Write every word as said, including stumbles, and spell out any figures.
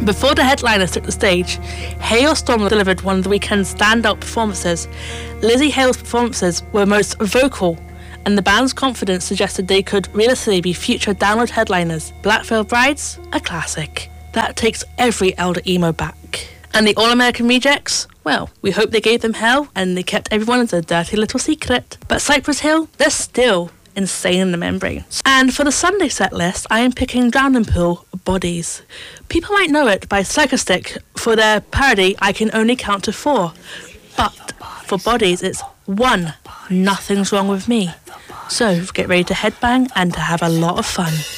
Before the headliners took the stage, Halestorm delivered one of the weekend's standout performances. Lizzie Hale's performances were most vocal, and the band's confidence suggested they could realistically be future download headliners. Black Veil Brides, a classic. That takes every elder emo back. And the All-American Rejects? Well, we hope they gave them hell, and they kept everyone as a dirty little secret. But Cypress Hill, they're still insane in the membrane. And for the Sunday set list, I am picking Drowning Pool, Bodies. People might know it by Psychostick for their parody I Can Only Count to Four. But for Bodies, it's one, Nothing's Wrong With Me. So get ready to headbang and to have a lot of fun.